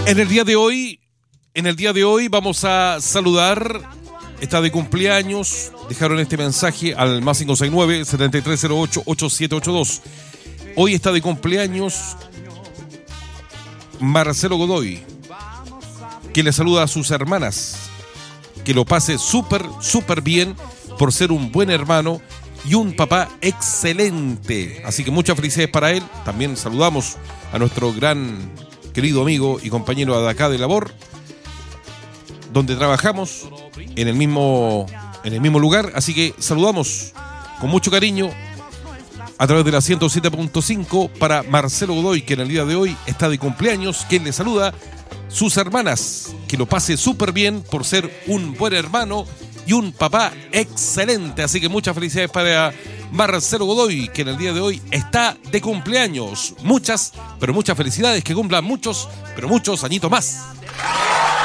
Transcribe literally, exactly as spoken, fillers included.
En el día de hoy, en el día de hoy vamos a saludar, está de cumpleaños, dejaron este mensaje al más cinco seis nueve, siete tres cero ocho, ocho siete ocho dos. Hoy está de cumpleaños Marcelo Godoy, que le saluda a sus hermanas, que lo pase súper, súper bien por ser un buen hermano y un papá excelente. Así que muchas felicidades para él. También saludamos a nuestro gran querido amigo y compañero de acá de labor, donde trabajamos en el mismo, en el mismo lugar. Así que saludamos con mucho cariño a través de la ciento siete punto cinco para Marcelo Godoy, que en el día de hoy está de cumpleaños. Quien le saluda, sus hermanas, que lo pase súper bien por ser un buen hermano y un papá excelente. Así que muchas felicidades para Marcelo Godoy, que en el día de hoy está de cumpleaños. Muchas, pero muchas felicidades, que cumplan muchos, pero muchos añitos más.